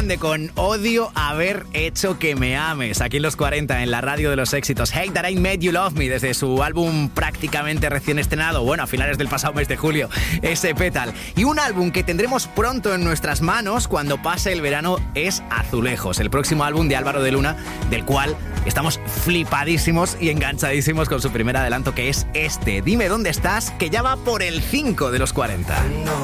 Grande con Odio haber hecho que me ames. Aquí en los 40, en la radio de los éxitos. Hate That I Made You Love Me, desde su álbum prácticamente recién estrenado, bueno, a finales del pasado mes de julio, ese Petal. Y un álbum que tendremos pronto en nuestras manos cuando pase el verano es Azulejos, el próximo álbum de Álvaro de Luna, del cual estamos flipadísimos y enganchadísimos con su primer adelanto, que es este. Dime dónde estás, que ya va por el 5 de los 40.